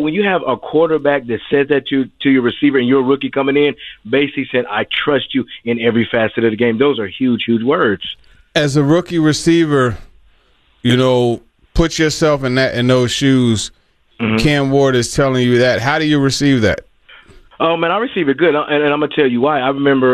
when you have a quarterback that says that to your receiver and you're a rookie coming in, basically saying, I trust you in every facet of the game, those are huge, huge words. As a rookie receiver, put yourself in those shoes. Mm-hmm. Cam Ward is telling you that. How do you receive that? Oh, man, I receive it good, and I'm going to tell you why. I remember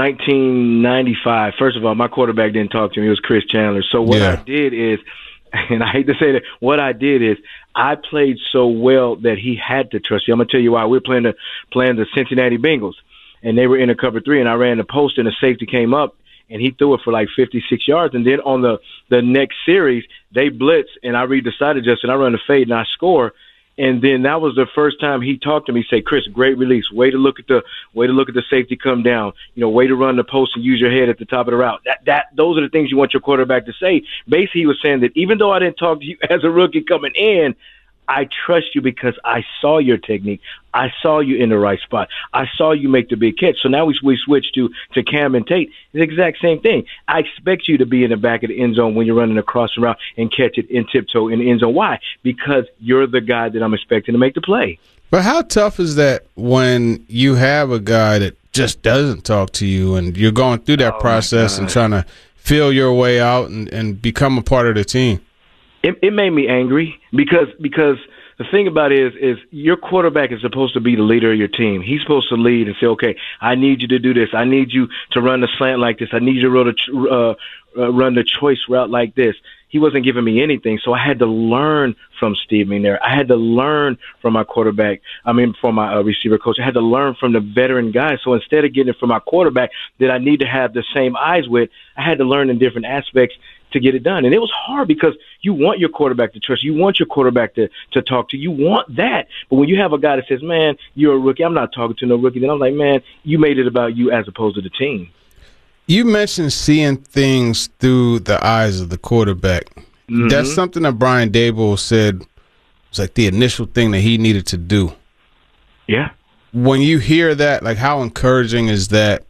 1995. First of all, my quarterback didn't talk to me. It was Chris Chandler. So what I did is, and I hate to say that, what I did is I played so well that he had to trust you. I'm going to tell you why. We were playing the Cincinnati Bengals, and they were in a cover 3, and I ran the post, and the safety came up, and he threw it for like 56 yards. And then on the next series, they blitz, and I read the side adjust, and I run the fade, and I score. And then that was the first time he talked to me, say, Chris, great release. Way to look at the safety come down. Way to run the post and use your head at the top of the route. Those are the things you want your quarterback to say. Basically, he was saying that even though I didn't talk to you as a rookie coming in, I trust you because I saw your technique. I saw you in the right spot. I saw you make the big catch. So now we switch to Cam and Tate. It's the exact same thing. I expect you to be in the back of the end zone when you're running across the route and catch it in tiptoe in the end zone. Why? Because you're the guy that I'm expecting to make the play. But how tough is that when you have a guy that just doesn't talk to you and you're going through that process and trying to feel your way out and become a part of the team? It made me angry because the thing about it is your quarterback is supposed to be the leader of your team. He's supposed to lead and say, okay, I need you to do this. I need you to run the slant like this. I need you to run the choice route like this. He wasn't giving me anything, so I had to learn from Steve McNair. I had to learn from my from my receiver coach. I had to learn from the veteran guys. So instead of getting it from my quarterback that I need to have the same eyes with, I had to learn in different aspects to get it done. And it was hard because you want your quarterback to trust you. You want your quarterback to talk to you. You want that. But when you have a guy that says, man, you're a rookie, I'm not talking to no rookie, then I'm like, man, you made it about you as opposed to the team. You mentioned seeing things through the eyes of the quarterback. Mm-hmm. That's something that Brian Daboll said was like the initial thing that he needed to do. Yeah. When you hear that, like how encouraging is that?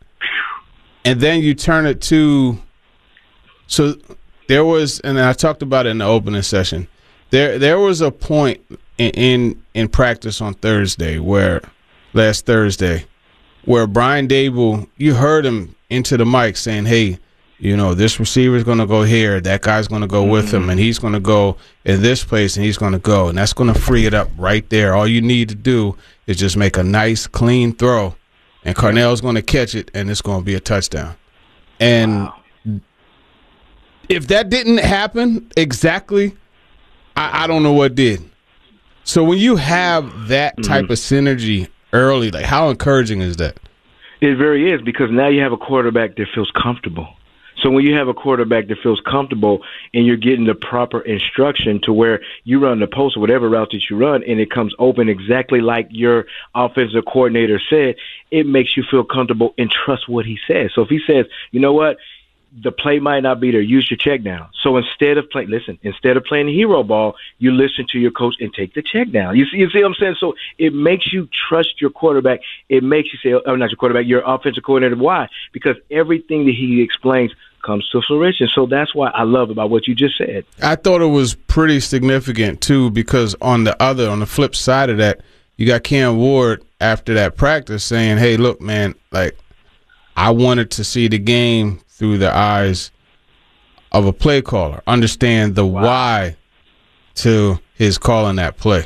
And then you turn it to – so – there was, and I talked about it in the opening session. There was a point in practice on last Thursday, where Brian Daboll, you heard him into the mic saying, "Hey, this receiver is going to go here, that guy's going to go with him, and he's going to go in this place, and he's going to go, and that's going to free it up right there. All you need to do is just make a nice, clean throw, and Carnell's going to catch it, and it's going to be a touchdown." And if that didn't happen exactly, I don't know what did. So when you have that type of synergy early, like how encouraging is that? It very is, because now you have a quarterback that feels comfortable. So when you have a quarterback that feels comfortable and you're getting the proper instruction to where you run the post or whatever route that you run and it comes open exactly like your offensive coordinator said, it makes you feel comfortable and trust what he says. So if he says, you know what, the play might not be there, use your check down. So instead of playing the hero ball, you listen to your coach and take the check down. You see what I'm saying? So it makes you trust your quarterback. It makes you say, not your quarterback, your offensive coordinator. Why? Because everything that he explains comes to fruition. So that's why I love about what you just said. I thought it was pretty significant too, because on the flip side of that, you got Cam Ward after that practice saying, "Hey, look, man, like I wanted to see the game through the eyes of a play caller, understand the why to his calling that play."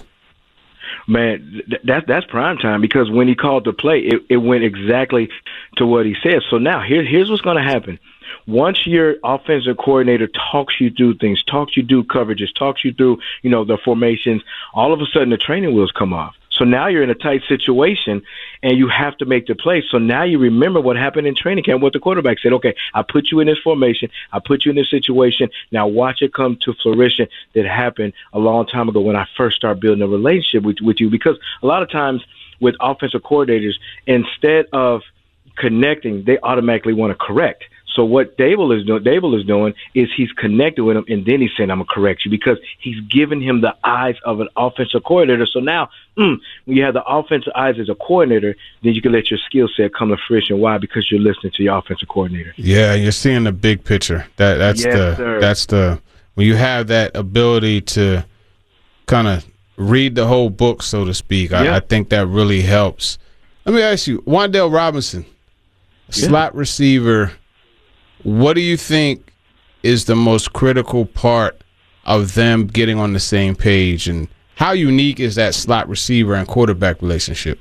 Man, that's prime time, because when he called the play, it went exactly to what he said. So now here's what's going to happen. Once your offensive coordinator talks you through things, talks you through coverages, talks you through, the formations, all of a sudden the training wheels come off. So now you're in a tight situation and you have to make the play. So now you remember what happened in training camp, what the quarterback said. Okay, I put you in this formation. I put you in this situation. Now watch it come to fruition that happened a long time ago when I first started building a relationship with you. Because a lot of times with offensive coordinators, instead of connecting, they automatically want to correct. So what Daboll is doing is he's connected with him, and then he's saying, "I'm going to correct you," because he's giving him the eyes of an offensive coordinator. So now when you have the offensive eyes as a coordinator, then you can let your skill set come to fruition. Why? Because you're listening to your offensive coordinator. Yeah, you're seeing the big picture. That's when you have that ability to kind of read the whole book, so to speak. I think that really helps. Let me ask you, Wan'Dale Robinson, slot receiver, what do you think is the most critical part of them getting on the same page, and how unique is that slot receiver and quarterback relationship?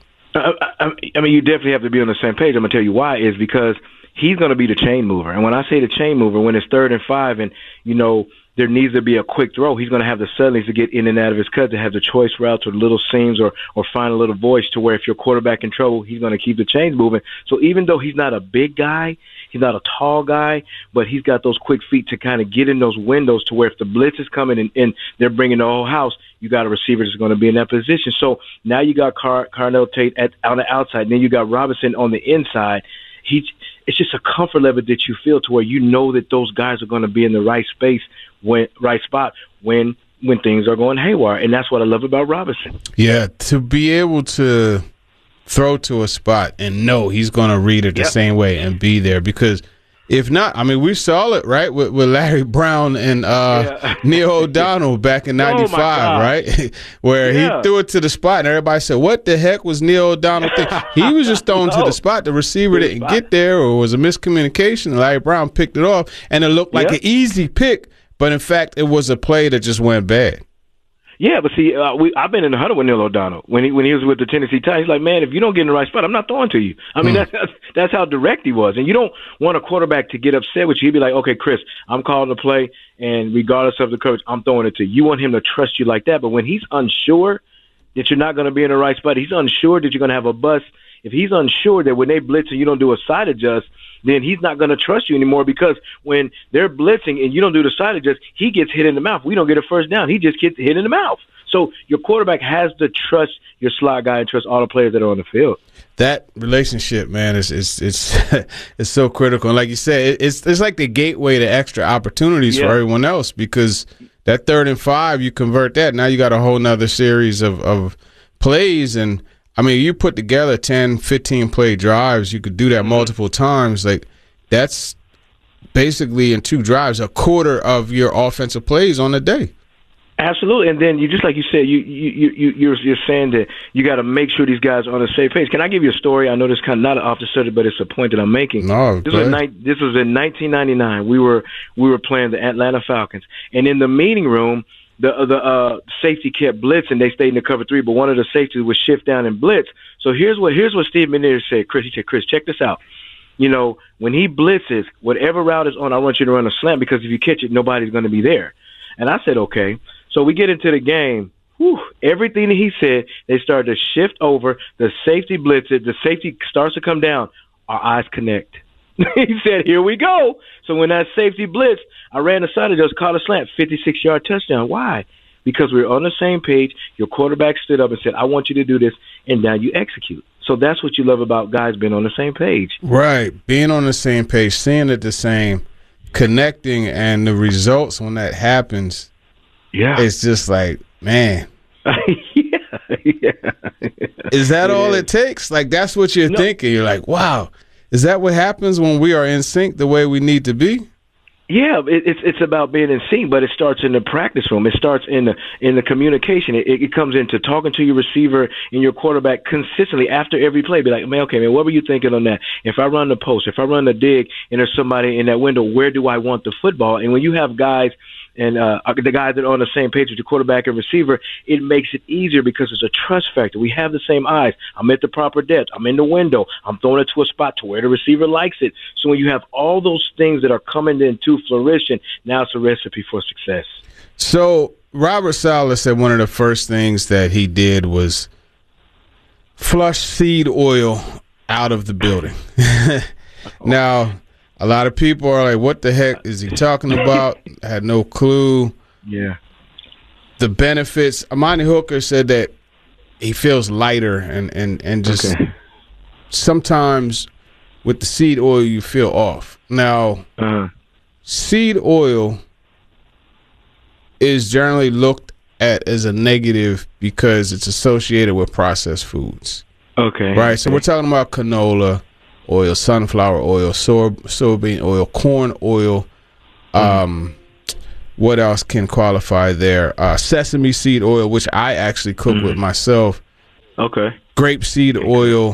I mean, you definitely have to be on the same page. I'm going to tell you why is because he's going to be the chain mover. And when I say the chain mover, when it's 3rd and 5 and, there needs to be a quick throw, he's going to have the subtleties to get in and out of his cut, to have the choice routes or little seams or find a little voice to where if your quarterback in trouble, he's going to keep the chains moving. So even though he's not a big guy, he's not a tall guy, but he's got those quick feet to kind of get in those windows to where if the blitz is coming and they're bringing the whole house, you got a receiver that's going to be in that position. So now you got Carnell Tate on the outside, and then you got Robinson on the inside. It's just a comfort level that you feel to where you know that those guys are going to be in the right space, right spot when things are going haywire, and that's what I love about Robinson. Yeah, to be able to throw to a spot and know he's going to read it the same way and be there, because if not, I mean, we saw it, right, with Larry Brown and Neil O'Donnell back in 95, right, where he threw it to the spot, and everybody said, what the heck was Neil O'Donnell thinking? He was just thrown to the spot. The receiver didn't get there, or it was a miscommunication, and Larry Brown picked it off, and it looked like an easy pick, but in fact, it was a play that just went bad. Yeah, but see, I've been in the huddle with Neil O'Donnell when he was with the Tennessee Titans. He's like, man, if you don't get in the right spot, I'm not throwing to you. I mean, that's how direct he was. And you don't want a quarterback to get upset with you. He'd be like, okay, Chris, I'm calling the play, and regardless of the coach, I'm throwing it to you. You want him to trust you like that. But when he's unsure that you're not going to be in the right spot, he's unsure that you're going to have a bust. If he's unsure that when they blitz and you don't do a side adjust, then he's not going to trust you anymore, because when they're blitzing and you don't do the side adjust, he gets hit in the mouth. We don't get a first down. He just gets hit in the mouth. So your quarterback has to trust your slot guy and trust all the players that are on the field. That relationship, man, is it's so critical. And like you said, it's like the gateway to extra opportunities for everyone else, because that 3rd and 5, you convert that. Now you got a whole nother series of plays. And, I mean, you put together 10, 15-play drives. You could do that multiple times. Like, that's basically in 2 drives, a quarter of your offensive plays on the day. Absolutely, and then you just like you said, you're saying that you got to make sure these guys are on the same page. Can I give you a story? I know this kind of not off the subject, but it's a point that I'm making. No, this was in 1999. We were playing the Atlanta Falcons, and in the meeting room, the safety kept blitzing. They stayed in the cover 3, but one of the safeties would shift down and blitz. So here's what Steve McNair said. Chris, check this out. When he blitzes, whatever route is on, I want you to run a slant, because if you catch it, nobody's going to be there. And I said, okay. So we get into the game. Everything that he said, they started to shift over. The safety blitzes. The safety starts to come down. Our eyes connect. He said, here we go. So when that safety blitzed, I ran the side of just caught a slant, 56-yard touchdown. Why? Because we were on the same page. Your quarterback stood up and said, I want you to do this, and now you execute. So that's what you love about guys being on the same page. Right, being on the same page, seeing it the same, connecting, and the results when that happens. Yeah, it's just like, man. Is that all it takes? Like, that's what you're thinking. You're like, wow, is that what happens when we are in sync the way we need to be? Yeah, it's about being in sync, but it starts in the practice room. It starts in the communication. It comes into talking to your receiver and your quarterback consistently after every play. Be like, man, what were you thinking on that? If I run the post, if I run the dig, and there's somebody in that window, where do I want the football? And when you have guys and the guys that are on the same page with your quarterback and receiver, it makes it easier because it's a trust factor. We have the same eyes. I'm at the proper depth. I'm in the window. I'm throwing it to a spot to where the receiver likes it. So when you have all those things that are coming into fruition, now it's a recipe for success. So Robert Saleh said one of the first things that he did was flush seed oil out of the building. Now, a lot of people are like, what the heck is he talking about? I had no clue. Yeah. The benefits. Amani Hooker said that he feels lighter and just sometimes with the seed oil you feel off. Now, seed oil is generally looked at as a negative because it's associated with processed foods. Okay. Right? So we're talking about canola oil, sunflower oil, soybean oil, corn oil. what else can qualify there? Sesame seed oil, which I actually cook with myself. Okay. Grapeseed oil.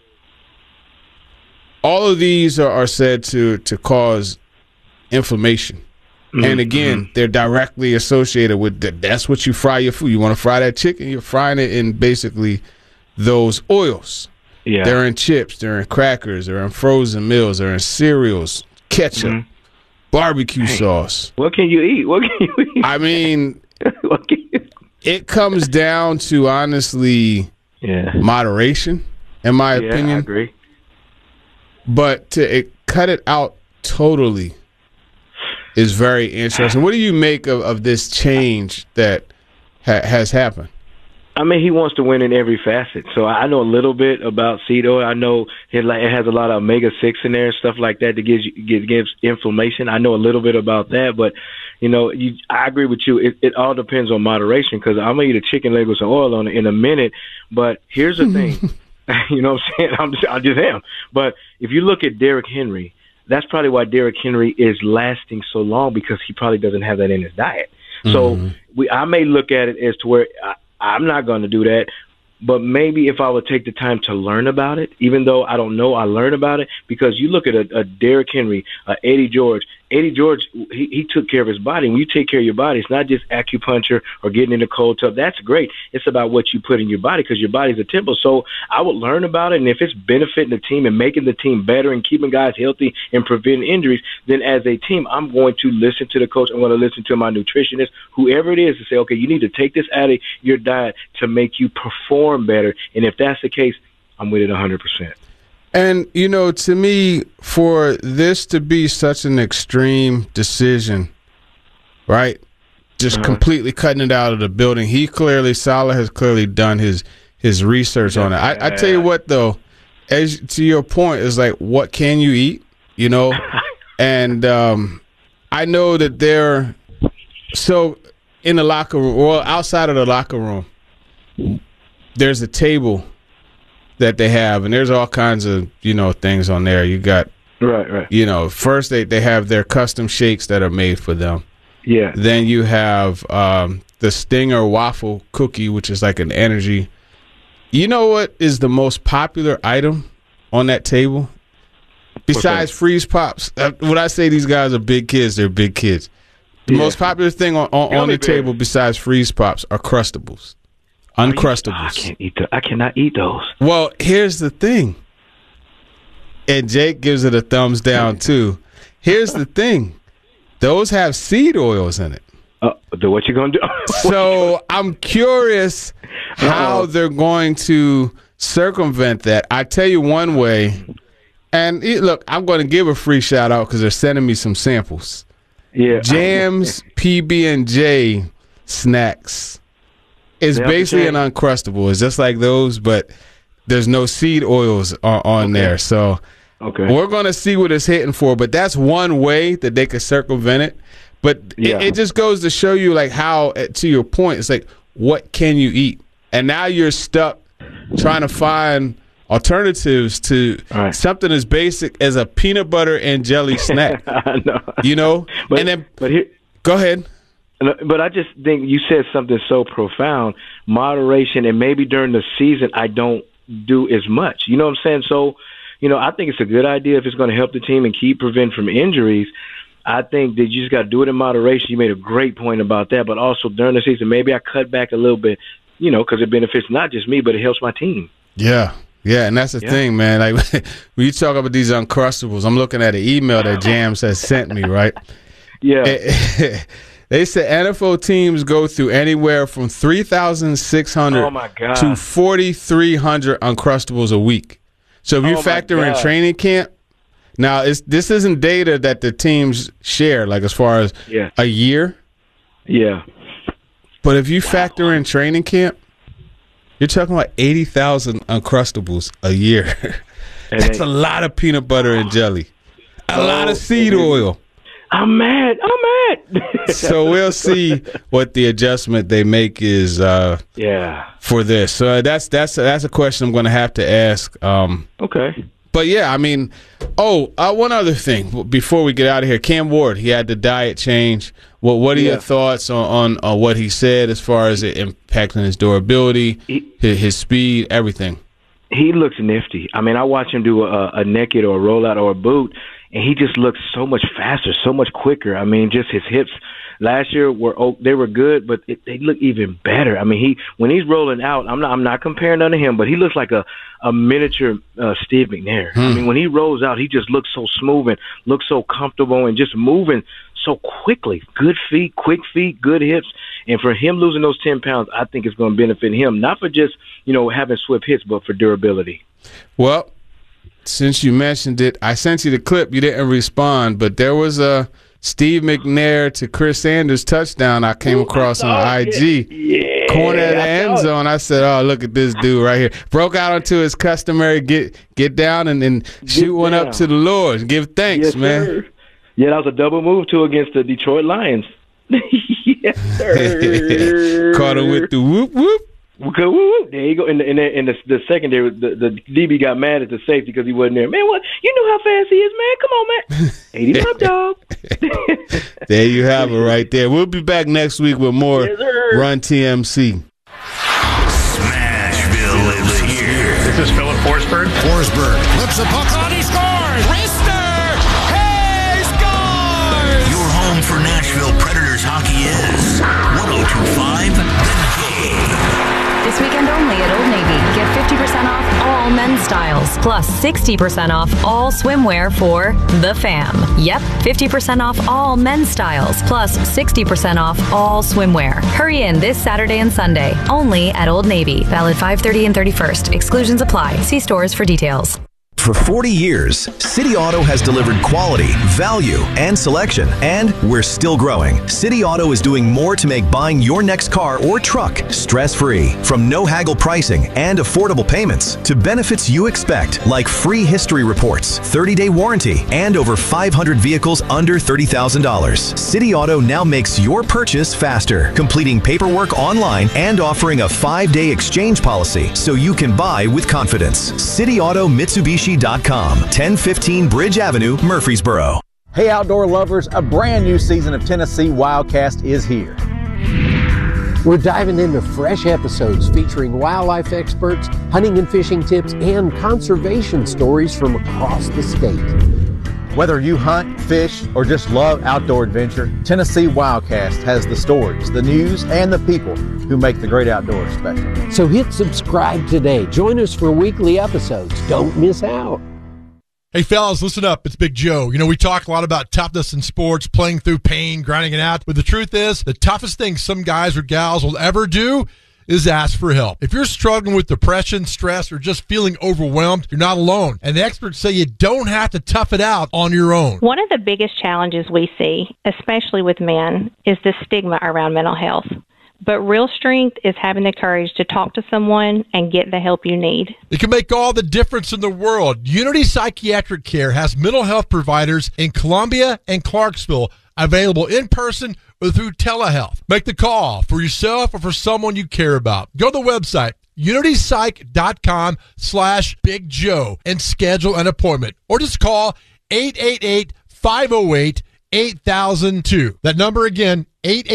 All of these are said to cause inflammation. And again, they're directly associated with that. That's what you fry your food. You want to fry that chicken, you're frying it in basically those oils. Yeah. They're in chips, they're in crackers, they're in frozen meals, they're in cereals, ketchup, barbecue sauce. What can you eat? What can you eat? I mean, what can you... it comes down to, honestly, moderation, in my opinion. I agree. But to cut it out totally is very interesting. What do you make of this change that has happened? I mean, he wants to win in every facet. So I know a little bit about seed oil. I know it has a lot of omega-6 in there, stuff like that gives inflammation. I know a little bit about that, but I agree with you. It all depends on moderation, because I'm gonna eat a chicken leg with some oil on it in a minute. But here's the thing, you know what I'm saying? I just am. But if you look at Derrick Henry, that's probably why Derrick Henry is lasting so long, because he probably doesn't have that in his diet. So I may look at it as to where I'm not going to do that, but maybe if I would take the time to learn about it, even though I don't know, I learn about it, because you look at a Derrick Henry, Eddie George. Eddie George, he took care of his body. When you take care of your body, it's not just acupuncture or getting in a cold tub. That's great. It's about what you put in your body, because your body's a temple. So I would learn about it, and if it's benefiting the team and making the team better and keeping guys healthy and preventing injuries, then as a team, I'm going to listen to the coach. I'm going to listen to my nutritionist, whoever it is, to say, okay, you need to take this out of your diet to make you perform better. And if that's the case, I'm with it 100%. And, to me, for this to be such an extreme decision, right, just completely cutting it out of the building, Saleh has clearly done his research on it. I tell you what, though, as to your point, is like, what can you eat, And I know that so in the locker room, or outside of the locker room, there's a table that they have, and there's all kinds of things on there. You got right. First they have their custom shakes that are made for them. Yeah. Then you have the Stinger waffle cookie, which is like an energy. You know what is the most popular item on that table besides freeze pops? When I say these guys are big kids, they're big kids. The most popular thing on the table besides freeze pops are Crustables. Uncrustables. I cannot eat those. Well, here's the thing. And Jake gives it a thumbs down, too. Here's the thing. Those have seed oils in it. What you going to do? So I'm curious how they're going to circumvent that. I tell you one way. And look, I'm going to give a free shout out because they're sending me some samples. Yeah. Jams PB&J snacks. It's basically an Uncrustable. It's just like those, but there's no seed oils on there. So we're going to see what it's hitting for. But that's one way that they could circumvent it. But it just goes to show you, like, how, to your point, it's like, what can you eat? And now you're stuck trying to find alternatives to something as basic as a peanut butter and jelly snack. I know. Go ahead. But I just think you said something so profound, moderation, and maybe during the season I don't do as much. You know what I'm saying? So, I think it's a good idea if it's going to help the team and prevent from injuries. I think that you just got to do it in moderation. You made a great point about that, but also during the season, maybe I cut back a little bit, because it benefits not just me, but it helps my team. Yeah. Yeah, and that's the thing, man. Like, when you talk about these Uncrustables, I'm looking at an email that Jams has sent me, right? Yeah. They said NFL teams go through anywhere from 3,600 to 4,300 Uncrustables a week. So if you factor in training camp, now this isn't data that the teams share, like as far as a year. Yeah. But if you factor in training camp, you're talking about 80,000 Uncrustables a year. That's a lot of peanut butter and jelly. A lot of seed oil. I'm mad. So we'll see what the adjustment they make is for this. So that's a question I'm going to have to ask. Okay. But yeah, I mean, one other thing before we get out of here, Cam Ward, he had the diet change. What are your thoughts on what he said as far as it impacting his durability, his speed, everything? He looks nifty. I mean, I watch him do a naked or a rollout or a boot, and he just looks so much faster, so much quicker. I mean, just his hips last year they were good, but they look even better. I mean, when he's rolling out, I'm not comparing none to him, but he looks like a miniature Steve McNair. I mean, when he rolls out, he just looks so smooth and looks so comfortable and just moving so quickly. Good feet, quick feet, good hips. And for him losing those 10 pounds, I think it's going to benefit him, not for just, having swift hits, but for durability. Well, since you mentioned it, I sent you the clip. You didn't respond, but there was a Steve McNair to Chris Sanders touchdown I came across on IG. Yeah, corner of the end zone. I said, "Oh, look at this dude right here!" Broke out onto his customary get down and shoot one up to the Lord. Give thanks, yes, man. Sir. Yeah, that was a double move too against the Detroit Lions. Yes, sir. Caught him with the whoop whoop. There you go. In the secondary, the DB got mad at the safety because he wasn't there. Man, what? You know how fast he is, man. Come on, man. 80 up, dog. There you have it right there. We'll be back next week with more Run TMC. Smashville is here. This is Philip Forsberg. Forsberg flips a puck on. He scores. Rister. Hey, scores. Your home for Nashville Predators hockey is 102.5 The Game. This weekend only at Old Navy. Get 50% off all men's styles, plus 60% off all swimwear for The Fam. Yep, 50% off all men's styles, plus 60% off all swimwear. Hurry in this Saturday and Sunday, only at Old Navy. Valid 5/30 and 31st. Exclusions apply. See stores for details. For 40 years, City Auto has delivered quality, value, and selection, and we're still growing. City Auto is doing more to make buying your next car or truck stress-free. From no haggle pricing and affordable payments to benefits you expect, like free history reports, 30-day warranty, and over 500 vehicles under $30,000. City Auto now makes your purchase faster, completing paperwork online and offering a 5-day exchange policy so you can buy with confidence. City Auto Mitsubishi.com, 1015 Bridge Avenue, Murfreesboro. Hey, outdoor lovers, a brand new season of Tennessee Wildcast is here. We're diving into fresh episodes featuring wildlife experts, hunting and fishing tips, and conservation stories from across the state. Whether you hunt, fish, or just love outdoor adventure, Tennessee Wildcast has the stories, the news, and the people who make the great outdoors special. So hit subscribe today. Join us for weekly episodes. Don't miss out. Hey, fellas, listen up. It's Big Joe. We talk a lot about toughness in sports, playing through pain, grinding it out. But the truth is, the toughest thing some guys or gals will ever do is ask for help. If you're struggling with depression, stress, or just feeling overwhelmed, you're not alone. And the experts say you don't have to tough it out on your own. One of the biggest challenges we see, especially with men, is the stigma around mental health. But real strength is having the courage to talk to someone and get the help you need. It can make all the difference in the world. Unity Psychiatric Care has mental health providers in Columbia and Clarksville available in person or through telehealth. Make the call for yourself or for someone you care about. Go to the website, unitypsych.com/Big Joe, and schedule an appointment. Or just call 888-508-8002. That number again,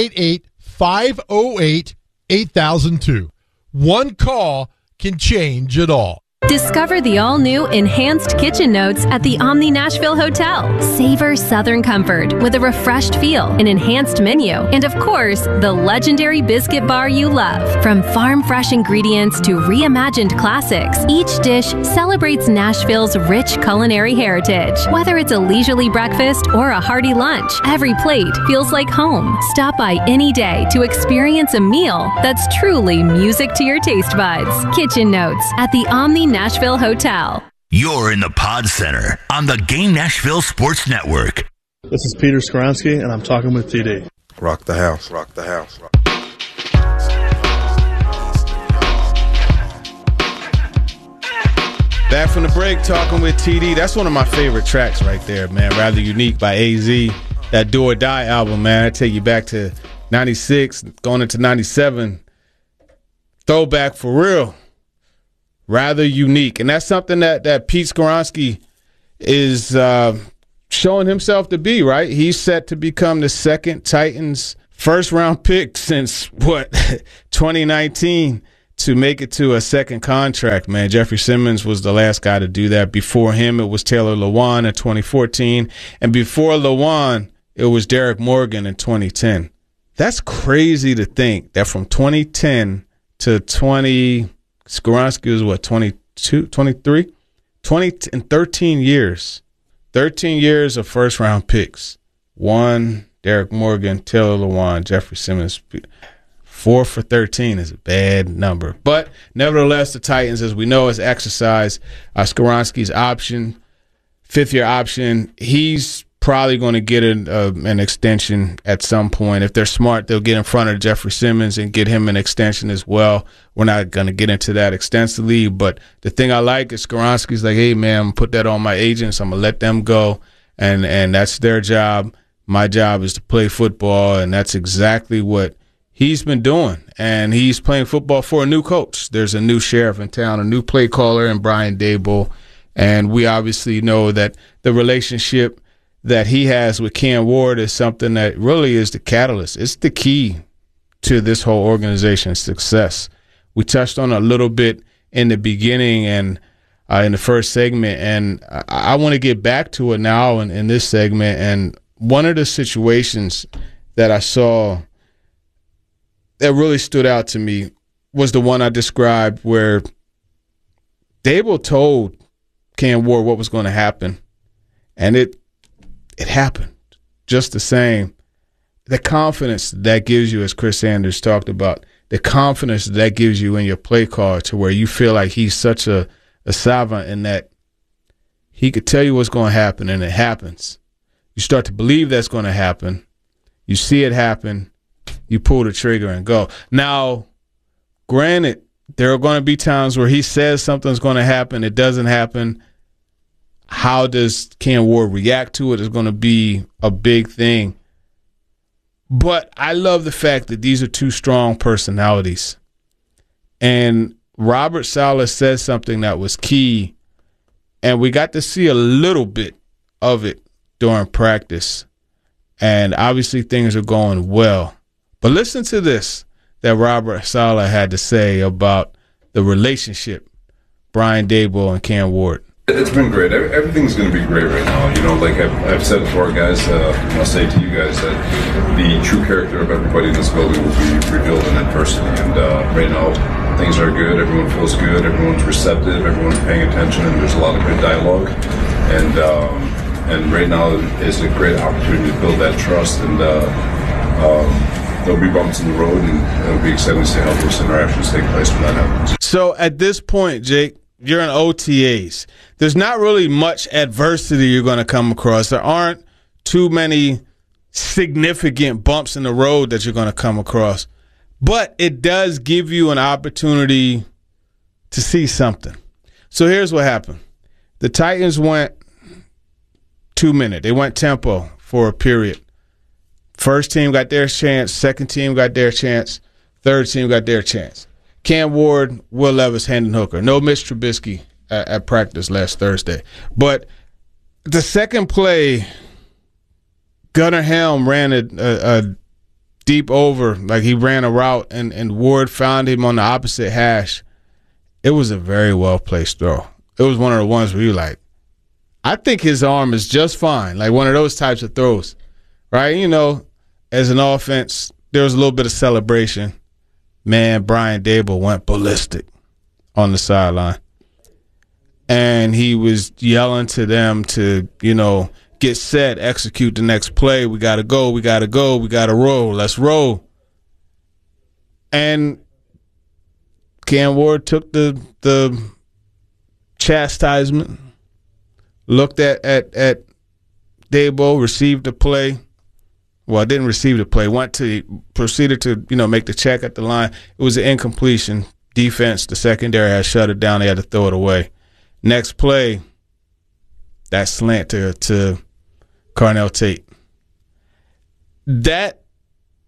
888-508-8002. One call can change it all. Discover the all-new Enhanced Kitchen Notes at the Omni Nashville Hotel. Savor Southern comfort with a refreshed feel, an enhanced menu, and of course, the legendary biscuit bar you love. From farm-fresh ingredients to reimagined classics, each dish celebrates Nashville's rich culinary heritage. Whether it's a leisurely breakfast or a hearty lunch, every plate feels like home. Stop by any day to experience a meal that's truly music to your taste buds. Kitchen Notes at the Omni Nashville Hotel. You're in the Pod Center on the Game Nashville Sports Network. This is Peter Skronsky, and I'm talking with TD. Rock the house. Rock the house. Back from the break, talking with TD. That's one of my favorite tracks right there, man. Rather Unique by AZ. That Do or Die album, man. I take you back to 96, going into 97. Throwback for real. rather unique. And that's something that Pete Skoronski is showing himself to be, right? He's set to become the second Titans first-round pick since, 2019 to make it to a second contract, man. Jeffrey Simmons was the last guy to do that. Before him, it was Taylor Lewan in 2014. And before Lewan, it was Derek Morgan in 2010. That's crazy to think that from 2010 to Skoronski was 22, 23? 13 years. 13 years of first-round picks. 1, Derek Morgan, Taylor Lewan, Jeffrey Simmons. 4 for 13 is a bad number. But nevertheless, the Titans, as we know, has exercised Skoronski's option, fifth-year option. He's probably going to get an extension at some point. If they're smart, they'll get in front of Jeffrey Simmons and get him an extension as well. We're not going to get into that extensively, but the thing I like is Skoronski's like, hey, man, I'm going to put that on my agents. I'm going to let them go, and that's their job. My job is to play football, and that's exactly what he's been doing. And he's playing football for a new coach. There's a new sheriff in town, a new play caller in Brian Daboll, and we obviously know that the relationship that he has with Cam Ward is something that really is the catalyst. It's the key to this whole organization's success. We touched on a little bit in the beginning and in the first segment, and I want to get back to it now in this segment. And one of the situations that I saw that really stood out to me was the one I described where Daboll told Cam Ward what was going to happen, and it happened just the same. The confidence that gives you, as Chris Sanders talked about, the confidence that gives you in your play call to where you feel like he's such a savant in that he could tell you what's going to happen, and it happens. You start to believe that's going to happen. You see it happen. You pull the trigger and go. Now, granted, there are going to be times where he says something's going to happen. It doesn't happen. How does Cam Ward react to it is going to be a big thing. But I love the fact that these are two strong personalities. And Robert Saleh said something that was key, and we got to see a little bit of it during practice. And obviously things are going well. But listen to this that Robert Saleh had to say about the relationship, Brian Daboll and Cam Ward. It's been great. Everything's going to be great right now. You know, like I've said before, guys, I'll say to you guys that the true character of everybody in this building will be revealed in adversity. And right now, things are good. Everyone feels good. Everyone's receptive. Everyone's paying attention. And there's a lot of good dialogue. And right now is a great opportunity to build that trust. And there'll be bumps in the road, and it'll be exciting to see how those interactions take place when that happens. So at this point, Jake, you're in OTAs. There's not really much adversity you're going to come across. There aren't too many significant bumps in the road that you're going to come across. But it does give you an opportunity to see something. So here's what happened. The Titans went 2-minute. They went tempo for a period. First team got their chance. Second team got their chance. Third team got their chance. Cam Ward, Will Levis, Hendon Hooker. No Mitch Trubisky at practice last Thursday. But the second play, Gunnar Helm ran a deep over, like he ran a route, and Ward found him on the opposite hash. It was a very well-placed throw. It was one of the ones where you're like, I think his arm is just fine, like one of those types of throws, right? You know, as an offense, there was a little bit of celebration. Man, Brian Daboll went ballistic on the sideline. And he was yelling to them to, you know, get set, execute the next play. We got to go, we got to go, we got to roll. Let's roll. And Cam Ward took the chastisement, looked at Daboll, received the play. Well, didn't receive the play. Proceeded to, you know, make the check at the line. It was an incompletion. Defense, the secondary had shut it down. They had to throw it away. Next play, that slant to Carnell Tate. That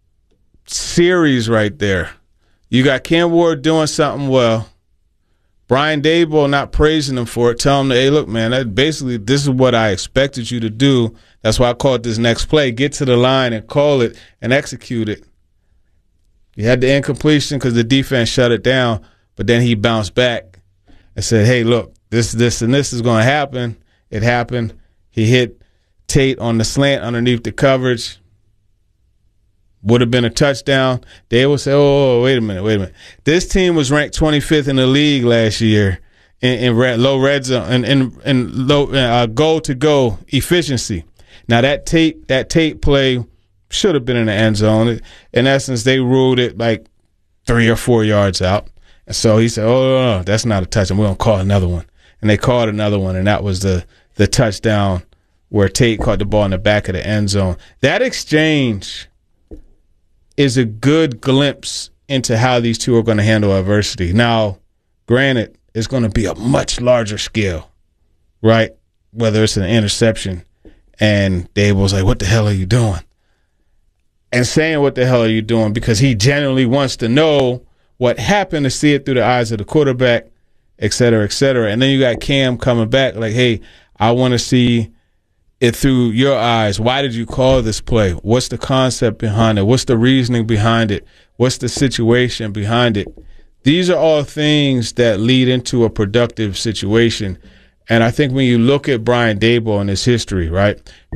series right there, you got Cam Ward doing something well. Brian Daboll not praising him for it, telling him, hey, look, man, this is what I expected you to do. That's why I called this next play. Get to the line and call it and execute it. He had the incompletion because the defense shut it down, but then he bounced back and said, hey, look, this, and this is going to happen. It happened. He hit Tate on the slant underneath the coverage. Would have been a touchdown. They will say, oh, wait a minute. This team was ranked 25th in the league last year in low red zone and low goal-to-go efficiency. Now, that Tate play should have been in the end zone. In essence, they ruled it like 3 or 4 yards out. And so he said, oh, no, that's not a touchdown. We're going to call another one. And they called another one, and that was the touchdown where Tate caught the ball in the back of the end zone. That exchange is a good glimpse into how these two are going to handle adversity. Now, granted, it's going to be a much larger scale, right? Whether it's an interception and Daboll's like, what the hell are you doing? And saying what the hell are you doing because he genuinely wants to know what happened, to see it through the eyes of the quarterback, et cetera, et cetera. And then you got Cam coming back like, hey, I want to see it through your eyes. Why did you call this play? What's the concept behind it? What's the reasoning behind it? What's the situation behind it? These are all things that lead into a productive situation. And I think when you look at Brian Daboll and his history, right,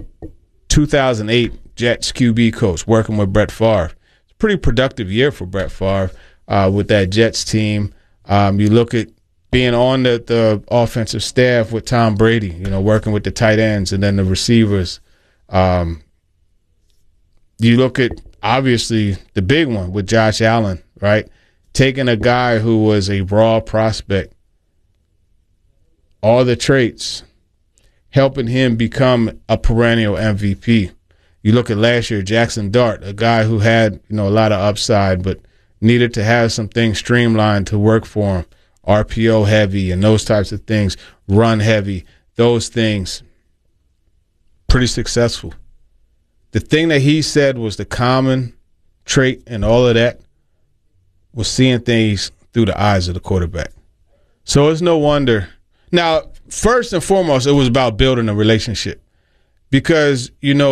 2008 Jets QB coach working with Brett Favre. It's a pretty productive year for Brett Favre with that Jets team. You look at being on the offensive staff with Tom Brady, working with the tight ends and then the receivers. You look at, obviously, the big one with Josh Allen, right? Taking a guy who was a raw prospect, all the traits, helping him become a perennial MVP. You look at last year, Jackson Dart, a guy who had, a lot of upside, but needed to have some things streamlined to work for him. RPO heavy and those types of things, run heavy, those things. Pretty successful. The thing that he said was the common trait in all of that was seeing things through the eyes of the quarterback. So it's no wonder. Now, first and foremost, it was about building a relationship because,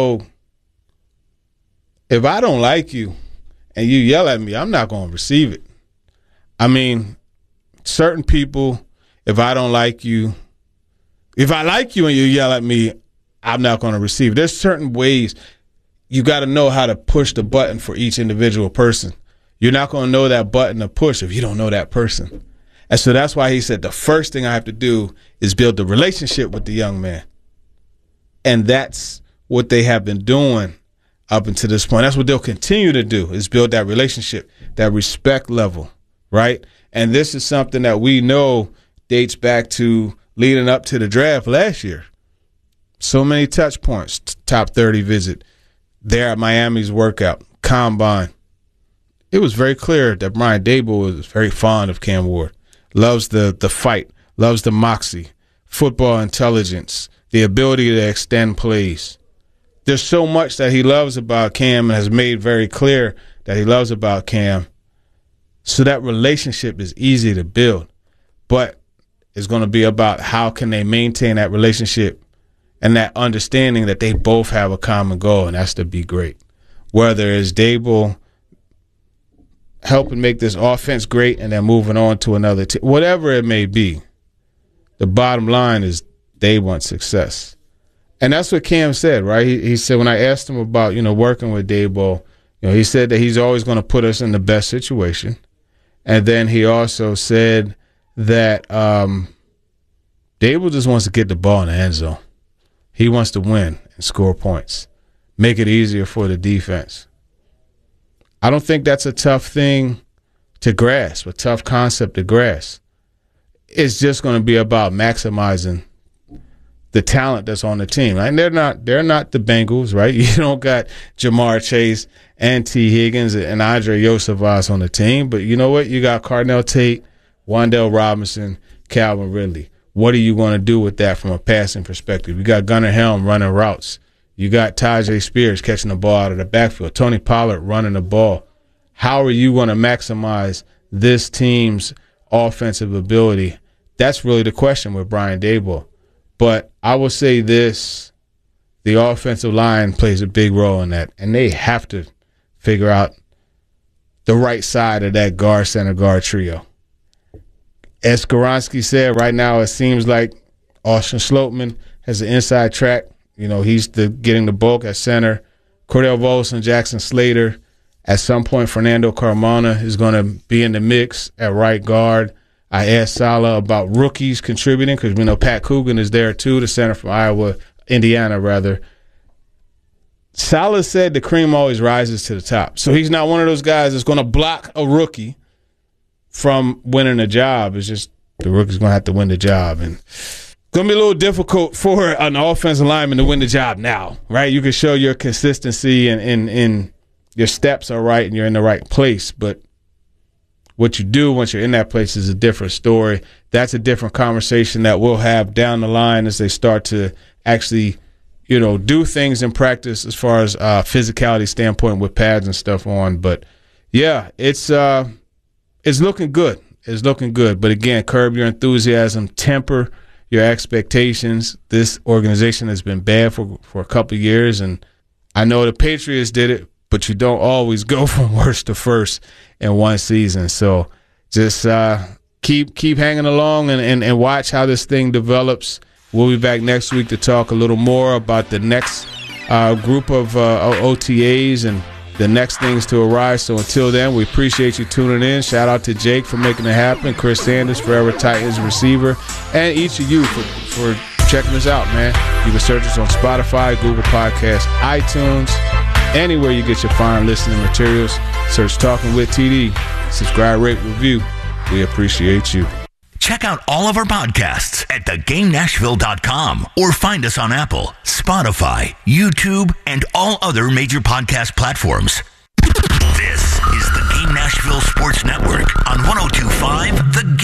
if I don't like you and you yell at me, I'm not going to receive it. I mean, certain people, if I don't like you, if I like you and you yell at me, I'm not going to receive it. There's certain ways you got to know how to push the button for each individual person. You're not going to know that button to push if you don't know that person. And so that's why he said the first thing I have to do is build the relationship with the young man. And that's what they have been doing up until this point. That's what they'll continue to do, is build that relationship, that respect level, right? And this is something that we know dates back to leading up to the draft last year. So many touch points, top 30 visit, there at Miami's workout, combine. It was very clear that Brian Daboll was very fond of Cam Ward, loves the fight, loves the moxie, football intelligence, the ability to extend plays. There's so much that he loves about Cam and has made very clear that he loves about Cam. So that relationship is easy to build, but it's going to be about how can they maintain that relationship and that understanding that they both have a common goal, and that's to be great. Whether it's Daboll helping make this offense great and then moving on to another team, whatever it may be, the bottom line is they want success. And that's what Cam said, right? He said when I asked him about, working with Daboll, he said that he's always going to put us in the best situation. And then he also said that Daboll just wants to get the ball in the end zone. He wants to win and score points, make it easier for the defense. I don't think that's a tough thing to grasp, a tough concept to grasp. It's just going to be about maximizing the talent that's on the team. Right? And they're not the Bengals, right? You don't got Jamar Chase and T. Higgins and Andre Yosevas on the team, but you know what? You got Cardell Tate, Wan'Dale Robinson, Calvin Ridley. What are you going to do with that from a passing perspective? You got Gunnar Helm running routes. You got Tajay Spears catching the ball out of the backfield. Tony Pollard running the ball. How are you going to maximize this team's offensive ability that's really the question with Brian Daboll. But I will say this, the offensive line plays a big role in that, and they have to figure out the right side of that guard, center, guard trio. As Skoronski said, right now it seems like Austin Slopeman has an inside track. You know, he's getting the bulk at center. Cordell Volson, Jackson Slater. At some point, Fernando Carmona is going to be in the mix at right guard. I asked Saleh about rookies contributing because we know Pat Coogan is there too, the center from Indiana rather. Saleh said the cream always rises to the top. So he's not one of those guys that's going to block a rookie from winning a job. It's just the rookie's going to have to win the job. And it's going to be a little difficult for an offensive lineman to win the job now, right? You can show your consistency and your steps are right and you're in the right place. But what you do once you're in that place is a different story. That's a different conversation that we'll have down the line as they start to actually do things in practice as far as physicality standpoint with pads and stuff on. But, yeah, it's looking good. It's looking good. But, again, curb your enthusiasm, temper your expectations. This organization has been bad for a couple of years, and I know the Patriots did it, but you don't always go from worst to first in one season. So just keep hanging along and watch how this thing develops. We'll be back next week to talk a little more about the next group of OTAs and the next things to arise. So until then, we appreciate you tuning in. Shout out to Jake for making it happen, Chris Sanders, Forever Titans receiver, and each of you for checking us out, man. You can search us on Spotify, Google Podcasts, iTunes, anywhere you get your fine listening materials. Search Talking with TD. Subscribe, rate, review. We appreciate you. Check out all of our podcasts at thegamenashville.com or find us on Apple, Spotify, YouTube, and all other major podcast platforms. This is the Game Nashville Sports Network on 102.5 The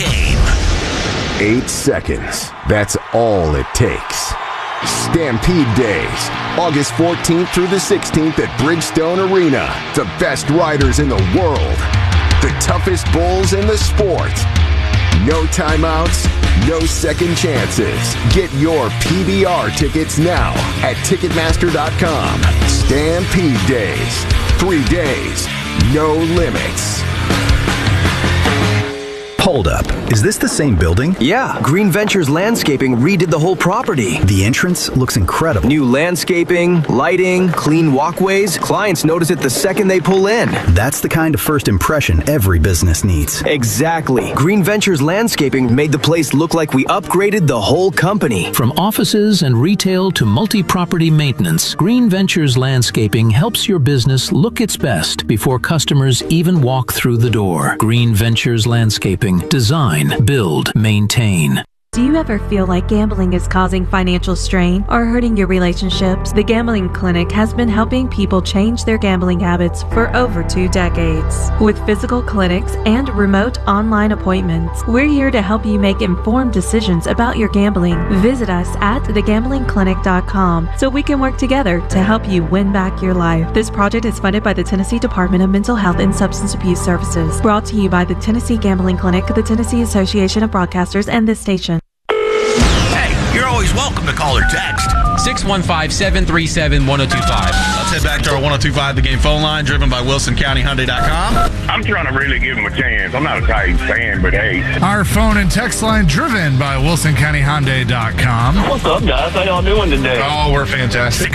Game. 8 seconds. That's all it takes. Stampede Days, August 14th through the 16th at Bridgestone Arena. The best riders in the world. The toughest bulls in the sport. No timeouts, no second chances. Get your PBR tickets now at Ticketmaster.com. Stampede Days. 3 days, no limits. Hold up. Is this the same building? Yeah. Green Ventures Landscaping redid the whole property. The entrance looks incredible. New landscaping, lighting, clean walkways. Clients notice it the second they pull in. That's the kind of first impression every business needs. Exactly. Green Ventures Landscaping made the place look like we upgraded the whole company. From offices and retail to multi-property maintenance, Green Ventures Landscaping helps your business look its best before customers even walk through the door. Green Ventures Landscaping. Design, build, maintain. Do you ever feel like gambling is causing financial strain or hurting your relationships? The Gambling Clinic has been helping people change their gambling habits for over 2 decades. With physical clinics and remote online appointments, we're here to help you make informed decisions about your gambling. Visit us at thegamblingclinic.com so we can work together to help you win back your life. This project is funded by the Tennessee Department of Mental Health and Substance Abuse Services. Brought to you by the Tennessee Gambling Clinic, the Tennessee Association of Broadcasters, and this station. You're always welcome to call or text. 615-737-1025. Let's head back to our 102.5 The Game phone line, driven by WilsonCountyHyundai.com. I'm trying to really give him a chance. I'm not a Titans fan, but hey. Our phone and text line, driven by WilsonCountyHyundai.com. What's up, guys? How y'all doing today? Oh, we're fantastic.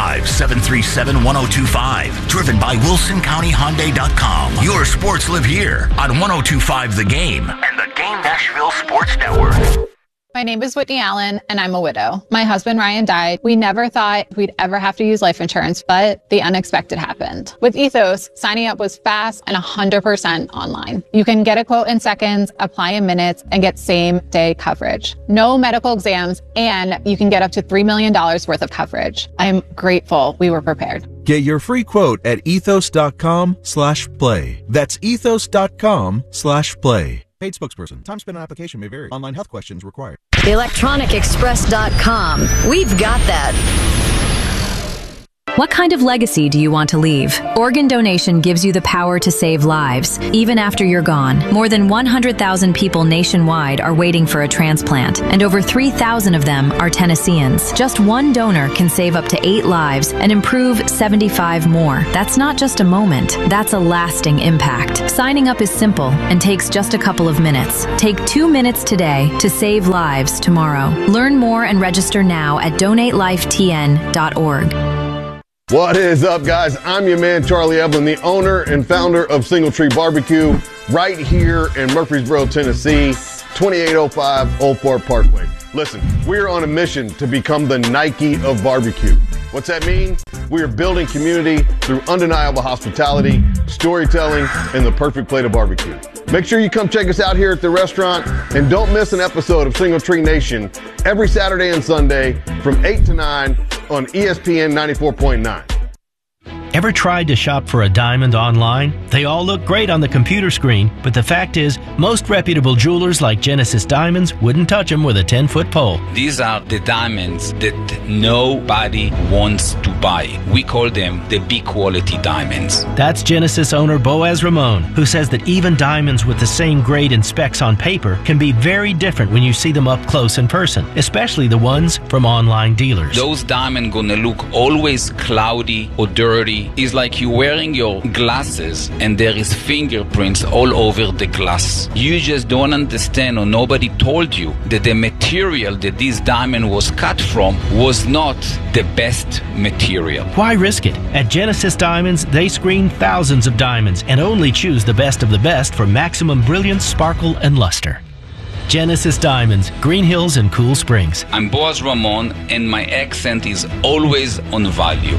615-737-1025. Driven by WilsonCountyHyundai.com. Your sports live here on 102.5 The Game and the Game Nashville Sports Network. My name is Whitney Allen, and I'm a widow. My husband, Ryan, died. We never thought we'd ever have to use life insurance, but the unexpected happened. With Ethos, signing up was fast and 100% online. You can get a quote in seconds, apply in minutes, and get same-day coverage. No medical exams, and you can get up to $3 million worth of coverage. I'm grateful we were prepared. Get your free quote at ethos.com/play. That's ethos.com/play. Paid spokesperson. Time spent on application may vary. Online health questions required. ElectronicExpress.com. We've got that. What kind of legacy do you want to leave? Organ donation gives you the power to save lives, even after you're gone. More than 100,000 people nationwide are waiting for a transplant, and over 3,000 of them are Tennesseans. Just one donor can save up to 8 lives and improve 75 more. That's not just a moment, that's a lasting impact. Signing up is simple and takes just a couple of minutes. Take 2 minutes today to save lives tomorrow. Learn more and register now at donatelifetn.org. What is up, guys? I'm your man, Charlie Evelyn, the owner and founder of Single Tree Barbecue, right here in Murfreesboro, Tennessee, 2805 Old Fort Parkway. Listen, we're on a mission to become the Nike of barbecue. What's that mean? We are building community through undeniable hospitality, storytelling, and the perfect plate of barbecue. Make sure you come check us out here at the restaurant, and don't miss an episode of Single Tree Nation every Saturday and Sunday from 8 to 9 on ESPN 94.9. Ever tried to shop for a diamond online? They all look great on the computer screen, but the fact is, most reputable jewelers like Genesis Diamonds wouldn't touch them with a 10-foot pole. These are the diamonds that nobody wants to buy. We call them the B-quality diamonds. That's Genesis owner Boaz Ramon, who says that even diamonds with the same grade and specs on paper can be very different when you see them up close in person, especially the ones from online dealers. Those diamonds gonna look always cloudy or dirty. It's like you're wearing your glasses and there is fingerprints all over the glass. You just don't understand, or nobody told you that the material that this diamond was cut from was not the best material. Why risk it? At Genesis Diamonds, they screen thousands of diamonds and only choose the best of the best for maximum brilliance, sparkle, and luster. Genesis Diamonds, Green Hills and Cool Springs. I'm Boaz Ramon, and my accent is always on value.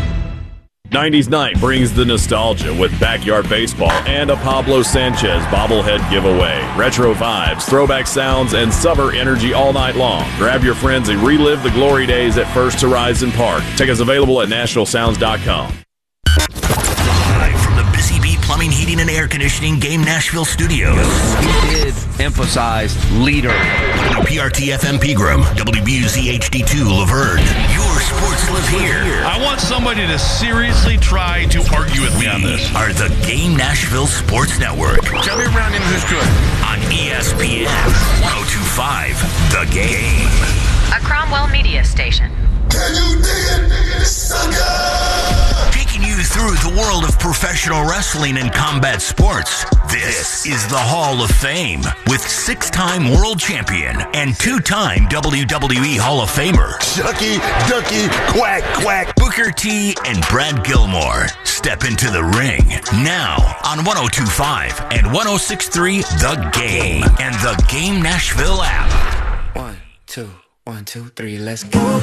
90s Night brings the nostalgia with backyard baseball and a Pablo Sanchez bobblehead giveaway. Retro vibes, throwback sounds, and summer energy all night long. Grab your friends and relive the glory days at First Horizon Park. Tickets available at NashvilleSounds.com. Live from the Busy Bee Plumbing, Heating, and Air Conditioning Game Nashville Studios. He did emphasize leader. WPRT FM Pegram, WBUZ HD2 Laverne. Your sports live here. I want somebody to seriously try to argue with me on this. Are the Game Nashville Sports Network. Tell me around him who's good. On ESPN 102.5, The Game. A Cromwell Media Station. Can you dig it, sucker? Taking you through the world of professional wrestling and combat sports. This is the Hall of Fame with 6-time world champion and 2-time WWE Hall of Famer Chucky Ducky Quack Quack Booker T and Brad Gilmore. Step into the ring now on 102.5 and 106.3 The Game and the Game Nashville app. 1, 2, 1, 2, 3, let's go.